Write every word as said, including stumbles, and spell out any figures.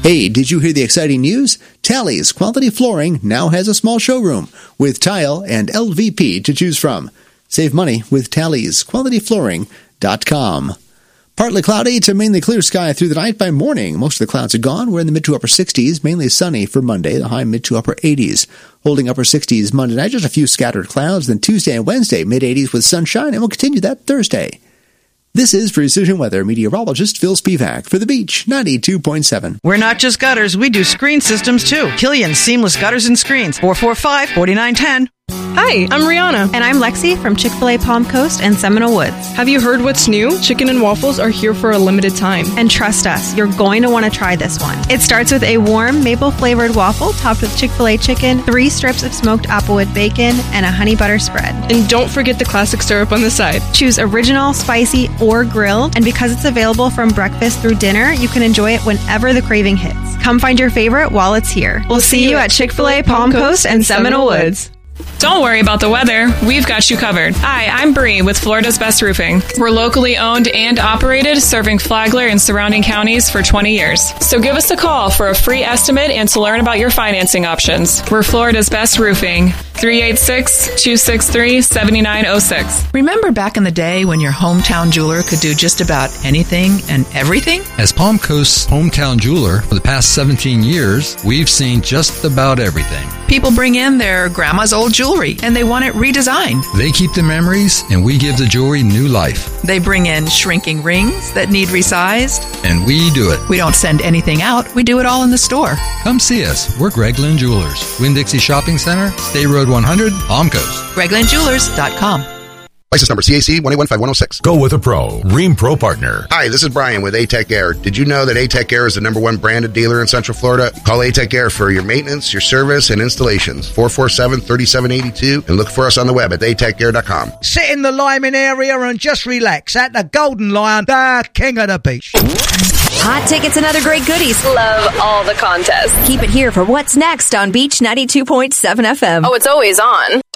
Hey, did you hear the exciting news? Tally's Quality Flooring now has a small showroom with tile and L V P to choose from. Save money with Tally's Quality Flooring dot com. Partly cloudy to mainly clear sky through the night. By morning, most of the clouds are gone. We're in the mid to upper sixties, mainly sunny for Monday, the high mid to upper eighties. Holding upper sixties Monday night, just a few scattered clouds. Then Tuesday and Wednesday, mid eighties with sunshine, and we'll continue that Thursday. This is Precision Weather meteorologist Phil Spivak for The Beach ninety-two point seven. We're not just gutters, we do screen systems too. Killian Seamless Gutters and Screens, four four five, four nine one zero. Hi, I'm Rihanna. And I'm Lexi from Chick-fil-A Palm Coast and Seminole Woods. Have you heard what's new? Chicken and waffles are here for a limited time. And trust us, you're going to want to try this one. It starts with a warm maple-flavored waffle topped with Chick-fil-A chicken, three strips of smoked applewood bacon, and a honey butter spread. And don't forget the classic syrup on the side. Choose original, spicy, or grilled. And because it's available from breakfast through dinner, you can enjoy it whenever the craving hits. Come find your favorite while it's here. We'll see you at Chick-fil-A Palm Coast and Seminole Woods. Don't worry about the weather. We've got you covered. Hi, I'm Bree with Florida's Best Roofing. We're locally owned and operated, serving Flagler and surrounding counties for twenty years. So give us a call for a free estimate and to learn about your financing options. We're Florida's Best Roofing. three eight six, two six three, seven nine zero six. Remember back in the day when your hometown jeweler could do just about anything and everything? As Palm Coast's hometown jeweler for the past seventeen years, we've seen just about everything. People bring in their grandma's old jewelry and they want it redesigned. They keep the memories and we give the jewelry new life. They bring in shrinking rings that need resized. And we do it. We don't send anything out. We do it all in the store. Come see us. We're Greg Lynn Jewelers. Winn-Dixie Shopping Center, State Road one hundred, Palm Coast. Greg Lynn Jewelers dot com. License number C A C one eight one five one zero six. Go with a pro. Rheem Pro Partner. Hi, this is Brian with A-Tech Air. Did you know that A-Tech Air is the number one branded dealer in Central Florida? Call A-Tech Air for your maintenance, your service, and installations. four four seven, three seven eight two. And look for us on the web at A tech air dot com. Sit in the Lyman area and just relax at the Golden Lion, the king of the beach. Hot tickets and other great goodies. Love all the contests. Keep it here for what's next on Beach ninety-two point seven F M. Oh, it's always on.